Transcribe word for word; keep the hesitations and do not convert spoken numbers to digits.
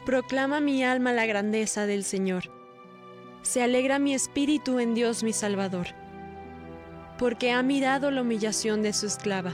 Proclama mi alma la grandeza del Señor. Se alegra mi espíritu en Dios mi Salvador, porque ha mirado la humillación de su esclava.